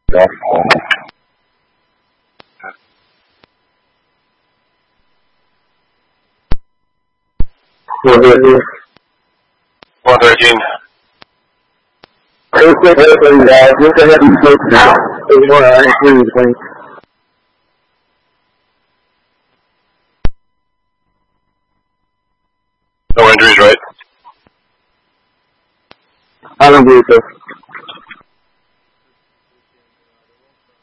That's 113. Real quick, everybody, guys, look ahead and slow now. There's more please. No injuries, right? I don't believe so.